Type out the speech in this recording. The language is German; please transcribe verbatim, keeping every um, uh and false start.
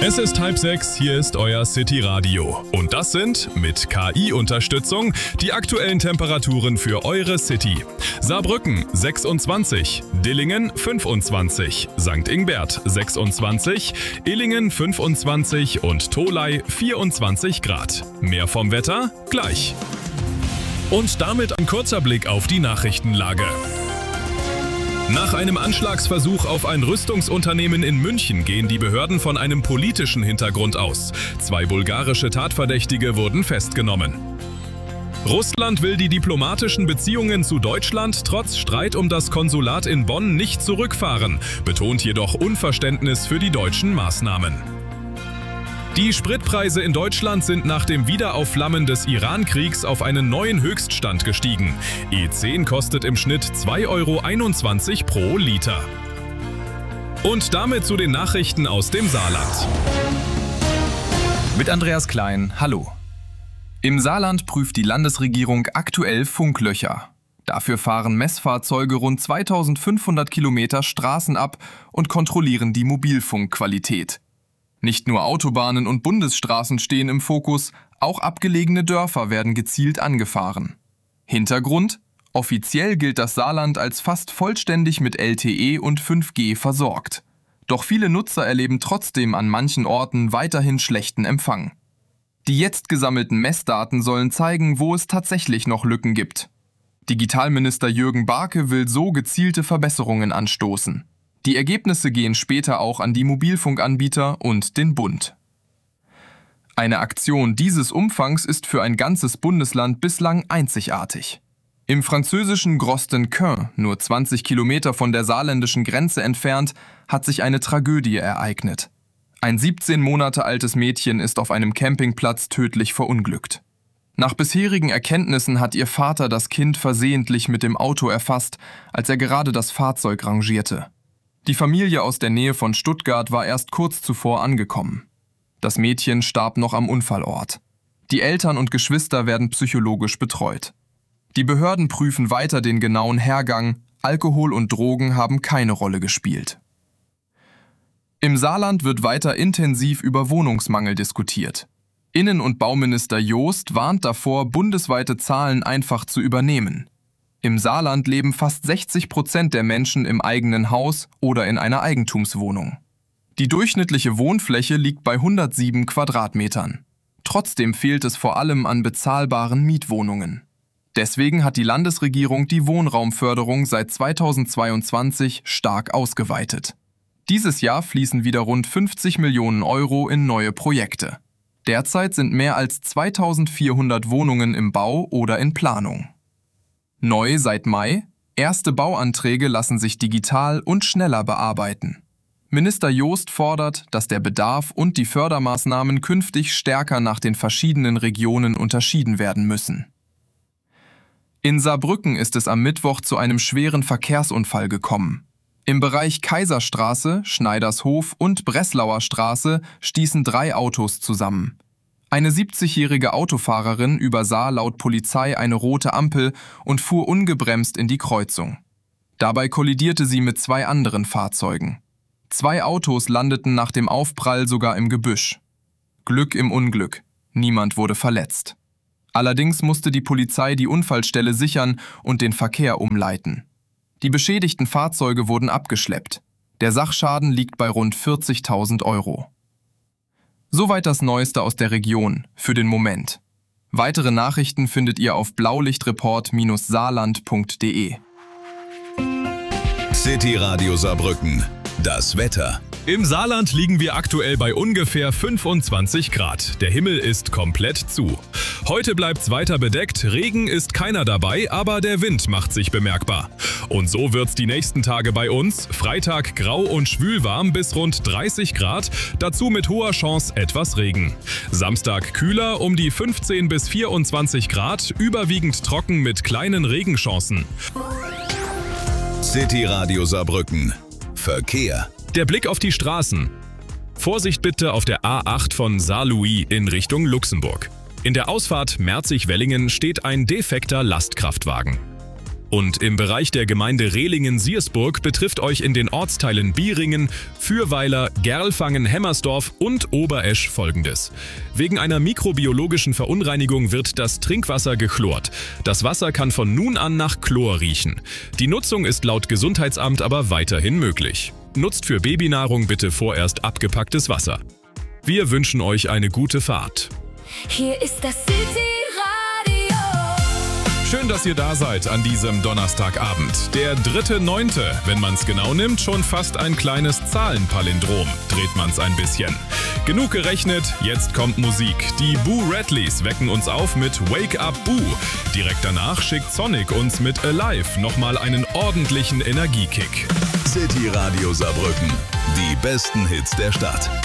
Es ist halb sechs, hier ist euer City Radio. Und das sind, mit K I-Unterstützung, die aktuellen Temperaturen für eure City. Saarbrücken sechsundzwanzig, Dillingen fünfundzwanzig, Sankt Ingbert sechsundzwanzig, Illingen fünfundzwanzig und Tholey vierundzwanzig Grad. Mehr vom Wetter gleich. Und damit ein kurzer Blick auf die Nachrichtenlage. Nach einem Anschlagsversuch auf ein Rüstungsunternehmen in München gehen die Behörden von einem politischen Hintergrund aus. Zwei bulgarische Tatverdächtige wurden festgenommen. Russland will die diplomatischen Beziehungen zu Deutschland trotz Streit um das Konsulat in Bonn nicht zurückfahren, betont jedoch Unverständnis für die deutschen Maßnahmen. Die Spritpreise in Deutschland sind nach dem Wiederaufflammen des Iran-Kriegs auf einen neuen Höchststand gestiegen. E zehn kostet im Schnitt zwei Euro einundzwanzig pro Liter. Und damit zu den Nachrichten aus dem Saarland. Mit Andreas Klein, hallo. Im Saarland prüft die Landesregierung aktuell Funklöcher. Dafür fahren Messfahrzeuge rund zweitausendfünfhundert Kilometer Straßen ab und kontrollieren die Mobilfunkqualität. Nicht nur Autobahnen und Bundesstraßen stehen im Fokus, auch abgelegene Dörfer werden gezielt angefahren. Hintergrund: Offiziell gilt das Saarland als fast vollständig mit L T E und fünf G versorgt. Doch viele Nutzer erleben trotzdem an manchen Orten weiterhin schlechten Empfang. Die jetzt gesammelten Messdaten sollen zeigen, wo es tatsächlich noch Lücken gibt. Digitalminister Jürgen Barke will so gezielte Verbesserungen anstoßen. Die Ergebnisse gehen später auch an die Mobilfunkanbieter und den Bund. Eine Aktion dieses Umfangs ist für ein ganzes Bundesland bislang einzigartig. Im französischen Grostenquin, nur zwanzig Kilometer von der saarländischen Grenze entfernt, hat sich eine Tragödie ereignet. Ein siebzehn Monate altes Mädchen ist auf einem Campingplatz tödlich verunglückt. Nach bisherigen Erkenntnissen hat ihr Vater das Kind versehentlich mit dem Auto erfasst, als er gerade das Fahrzeug rangierte. Die Familie aus der Nähe von Stuttgart war erst kurz zuvor angekommen. Das Mädchen starb noch am Unfallort. Die Eltern und Geschwister werden psychologisch betreut. Die Behörden prüfen weiter den genauen Hergang. Alkohol und Drogen haben keine Rolle gespielt. Im Saarland wird weiter intensiv über Wohnungsmangel diskutiert. Innen- und Bauminister Joost warnt davor, bundesweite Zahlen einfach zu übernehmen. Im Saarland leben fast sechzig Prozent der Menschen im eigenen Haus oder in einer Eigentumswohnung. Die durchschnittliche Wohnfläche liegt bei hundertsieben Quadratmetern. Trotzdem fehlt es vor allem an bezahlbaren Mietwohnungen. Deswegen hat die Landesregierung die Wohnraumförderung seit zweitausendzweiundzwanzig stark ausgeweitet. Dieses Jahr fließen wieder rund fünfzig Millionen Euro in neue Projekte. Derzeit sind mehr als zweitausendvierhundert Wohnungen im Bau oder in Planung. Neu seit Mai: Erste Bauanträge lassen sich digital und schneller bearbeiten. Minister Joost fordert, dass der Bedarf und die Fördermaßnahmen künftig stärker nach den verschiedenen Regionen unterschieden werden müssen. In Saarbrücken ist es am Mittwoch zu einem schweren Verkehrsunfall gekommen. Im Bereich Kaiserstraße, Schneidershof und Breslauer Straße stießen drei Autos zusammen. Eine siebzigjährige Autofahrerin übersah laut Polizei eine rote Ampel und fuhr ungebremst in die Kreuzung. Dabei kollidierte sie mit zwei anderen Fahrzeugen. Zwei Autos landeten nach dem Aufprall sogar im Gebüsch. Glück im Unglück. Niemand wurde verletzt. Allerdings musste die Polizei die Unfallstelle sichern und den Verkehr umleiten. Die beschädigten Fahrzeuge wurden abgeschleppt. Der Sachschaden liegt bei rund vierzigtausend Euro. Soweit das Neueste aus der Region, für den Moment. Weitere Nachrichten findet ihr auf blaulichtreport Bindestrich saarland Punkt de. City Radio Saarbrücken. Das Wetter. Im Saarland liegen wir aktuell bei ungefähr fünfundzwanzig Grad. Der Himmel ist komplett zu. Heute bleibt's weiter bedeckt, Regen ist keiner dabei, aber der Wind macht sich bemerkbar. Und so wird's die nächsten Tage bei uns. Freitag grau und schwülwarm bis rund dreißig Grad, dazu mit hoher Chance etwas Regen. Samstag kühler um die fünfzehn bis vierundzwanzig Grad, überwiegend trocken mit kleinen Regenchancen. City Radio Saarbrücken. Verkehr. Der Blick auf die Straßen. Vorsicht bitte auf der A acht von Saarlouis in Richtung Luxemburg. In der Ausfahrt Merzig-Wellingen steht ein defekter Lastkraftwagen. Und im Bereich der Gemeinde Rehlingen-Siersburg betrifft euch in den Ortsteilen Bieringen, Fürweiler, Gerlfangen, Hemmersdorf und Oberesch Folgendes. Wegen einer mikrobiologischen Verunreinigung wird das Trinkwasser gechlort. Das Wasser kann von nun an nach Chlor riechen. Die Nutzung ist laut Gesundheitsamt aber weiterhin möglich. Nutzt für Babynahrung bitte vorerst abgepacktes Wasser. Wir wünschen euch eine gute Fahrt. Hier ist das City Radio. Schön, dass ihr da seid an diesem Donnerstagabend. Der dritte neunte, wenn man es genau nimmt, schon fast ein kleines Zahlenpalindrom. Dreht man es ein bisschen. Genug gerechnet, jetzt kommt Musik. Die Boo Radleys wecken uns auf mit Wake Up Boo. Direkt danach schickt Sonic uns mit Alive nochmal einen ordentlichen Energiekick. City Radio Saarbrücken. Die besten Hits der Stadt.